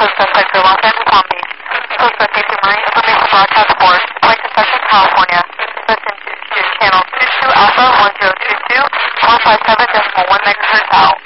Coast Sector, Los Angeles, Palm Beach. Coast Guard Safety Marine Information Broadcast Force, Point Concession, California. Listen to channel 22 Alpha 1022, 157.1 megahertz out.